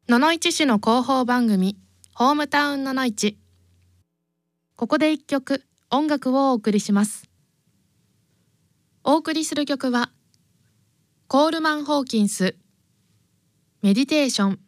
野々市市の広報番組ホームタウン野々市。ここで一曲音楽をお送りします。お送りする曲はコールマン・ホーキンスメディテーション。